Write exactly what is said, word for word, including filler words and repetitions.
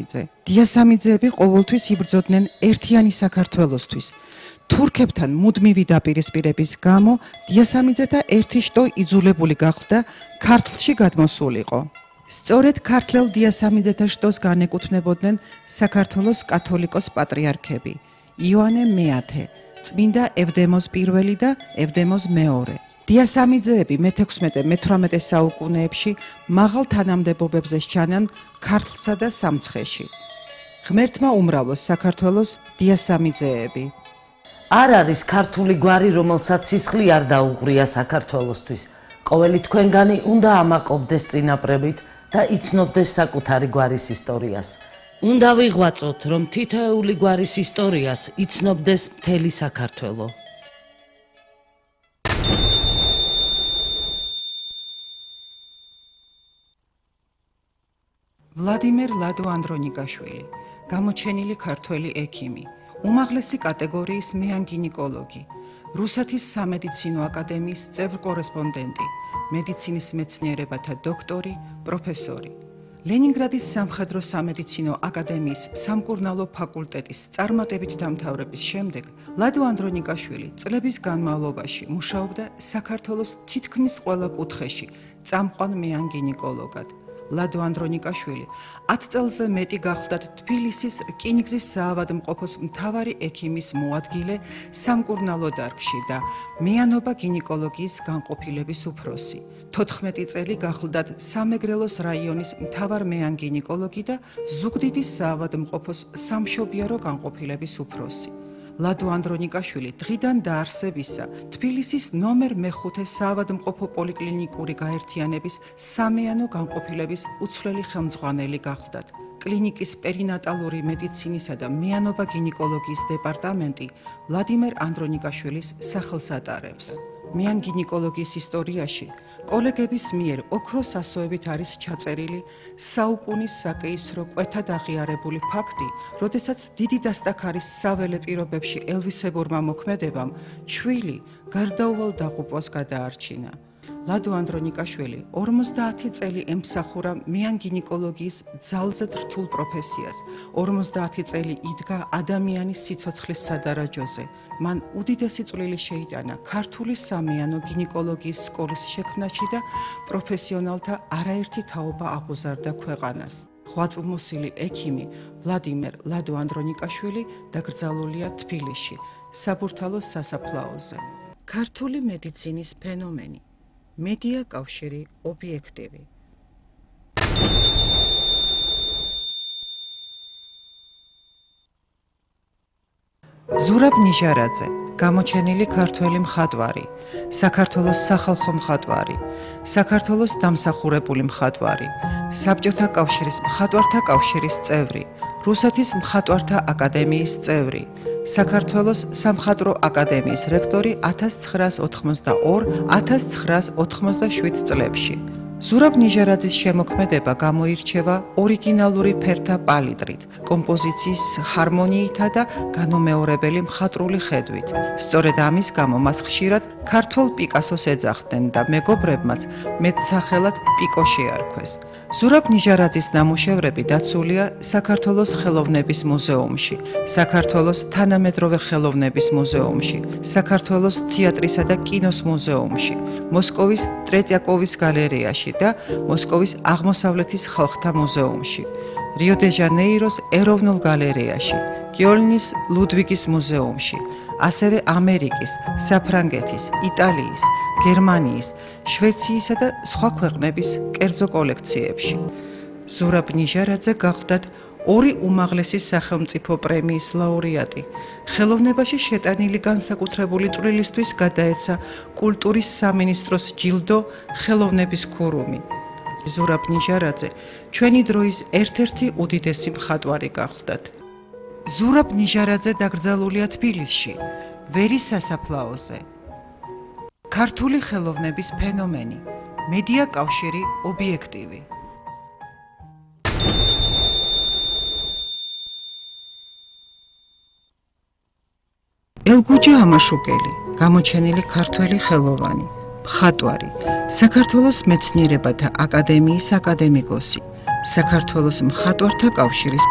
დიასამიძე. დიასამიძეები ყოველთვის იბრძოდნენ ერთიანი საქართველოსთვის. თურქებთან მუდმივი დაპირისპირების გამო დიასამიძეთა ერთი შტო იძულებული გახდა ქართლში გადმოსულიყო. სწორედ ქართლელ დიასამიძეთა შტოს განეკუთვნებოდნენ საქართველოს კათოლიკოს პატრიარქები იოანე მეათე, წმინდა ევდემოზ პირველი და ევდემოზ მეორე. დიასამიძეები მეთექვსმეტე-მეთვრამეტე საუკუნეებში მაღალ თანამდებობებზე სჩანან ქართლსა და სამცხეში. ღმერთმა უმრავლოს საქართველოს დიასამიძეები. არ არის ქართული გვარი, რომელსაც სისხლი არ დაუღრია საქართველოსთვის. ყოველი თქვენგანი უნდა ამაყობდეს წინაპრებით და იცნობდეს საკუთარი გვარის ისტორიას. უნდა ვიღვაწოთ, რომ თითოეული გვარის ისტორიას იცნობდეს მთელი საქართველო. ვლადიმერ ლადო ანდრონიკაშვილი, გამოჩენილი ქართველი ექიმი, უმაღლესი კატეგორიის მეანგინიკოლოგი, რუსეთის სამედიცინო აკადემიის წევრ-კორესპონდენტი, მედიცინის მეცნიერებათა დოქტორი, პროფესორი. ლენინგრადის სამხედრო სამედიცინო აკადემიის სამკურნალო ფაკულტეტის წარმატებით დამთავრების შემდეგ ლადო ანდრონიკაშვილი წლების განმავლობაში მუშაობდა საქართველოს თითქმის ყველა კუთხეში წამყვან მეანგინიკოლოგად. ლადო ანდრონიკაშვილი ათ წელზე მეტი გახლდათ თბილისის რკინიგზის საავადმყოფოს მთავარი ექიმის მოადგილე სამკურნალო დარგში და მეანობა გინეკოლოგიის განყოფილების უფროსი. თოთხმეტი წელი გახლდათ სამეგრელოს რაიონის მთავარ მეანგინიკოლოგი და ზუგდიდის საავადმყოფოს სამშობიარო განყოფილების უფროსი. ლადო ანდრონიკაშვილი დღიდან დაარსებისა თბილისის ნომერ მეხუთე საავადმყოფო პოლიკლინიკური გაერთიანების სამეანო განყოფილების უცვლელი ხელმძღვანელი გახლდათ. კლინიკის პერინატალური მედიცინისა და მეანობა გინეკოლოგიის დეპარტამენტი ვლადიმერ ანდრონიკაშვილის სახელს ატარებს. მეანგინიკოლოგიის ისტორიაში კოლეგების მიერ ოქროს ასოებით არის ჩაწერილი საუკუნის საკეისრო კვეთად აღიარებული ფაქტი, როდესაც დიდი დასტაქარის საველე პირობებში ელვისებურმა მოქმედებამ ჩვილი გარდაუვალ დაღუპვას გადაარჩინა. ლადო ანდრონიკაშვილი ორმოცდაათი წელი ემსახურა მეანგინიკოლოგიის ძალზედ რთულ პროფესიას. ორმოცდაათი წელი იდგა ადამიანის სიცოცხლის სადარაჯოზე. მან უდიდესი წვლილი შეიტანა ქართული სამეანო გინეკოლოგიის სკოლის შექმნაში და პროფესიონალთა არაერთი თაობა აღუზარდა ქვეყანას. ღვაწლმოსილი ექიმი ვლადიმერ ლადო ანდრონიკაშვილი დაკრძალულია თბილისში, საბურთალოს სასაფლაოზე. ქართული მედიცინის ფენომენი, მედია კავშირი ობიექტივი. ზურაბ ნიჟარაძე, გამოჩენილი ქართველი მხატვარი, საქართველოს სახალხო მხატვარი, საქართველოს დამსახურებული მხატვარი, საბჭოთა კავშირის მხატვართა კავშირის წევრი, რუსეთის მხატვართა აკადემიის წევრი, საქართველოს სამხატვრო აკადემიის რექტორი ათას ცხრაას ოთხმოცდაორ - ათას ცხრაას ოთხმოცდაშვიდ წლებში. ზურაბ ნიჟარაძის შემოქმედება გამოირჩევა ორიგინალური ფერთა პალიტრით, კომპოზიციის ჰარმონიითა და განუმეორებელი მხატვრული ხედვით. სწორედ ამის გამო მას ხშირად ქართველ პიკასოს ეძახდნენ და მეგობრებმაც მეტსახელად პიკო შეარქვეს. ზურაბ ნიჟარაძის ნამუშევრები დაცულია საქართველოს ხელოვნების მუზეუმში, საქართველოს თანამედროვე ხელოვნების მუზეუმში, საქართველოს თეატრისა და კინოს მუზეუმში, მოსკოვის ტრეტიაკოვის გალერეაში და მოსკოვის აღმოსავლეთის ხალხთა მუზეუმში, რიო-დე-ჟანეიროს ეროვნულ გალერეაში, კიოლნის ლუდვიგის მუზეუმში, ასევე ამერიკის, საფრანგეთის, იტალიის, გერმანიის, შვეციისა და სხვა ქვეყნების კერძო კოლექციებში. ზურაბ ნიჟარაძე გახლდათ ორი უმაღლესი სახელმწიფო პრემიის ლაურეატი. ხელოვნებაში შეტანილი განსაკუთრებული წვლილისთვის გადაეცა კულტურის სამინისტროს ჯილდო ხელოვნების ქურუმი. ზურაბ ნიჟარაძე ჩვენი დროის ერთ-ერთი უდიდესი მხატვარი გახლდათ. ზურაბ ნიჟარაძე დაკრძალულია თბილისში, ვერის სასაფლაოზე. ქართული ხელოვნების ფენომენი, მედია კავშირი ობიექტივი. ელგუჯა ამაშუკელი, გამოჩენილი ქართველი ხელოვანი, მხატვარი, საქართველოს მეცნიერებათა აკადემიის აკადემიკოსი, საქართველოს მხატვართა კავშირის